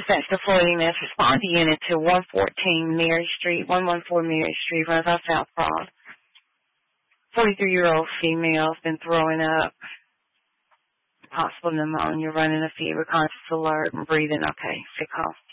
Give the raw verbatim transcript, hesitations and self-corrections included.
Dispatch to Florida E M S. Respond to unit to one fourteen Mary Street, one fourteen Mary Street, runs out South Broad. forty-three-year-old female has been throwing up. Possible pneumonia, running a fever, conscious alert, and breathing okay. Sick call.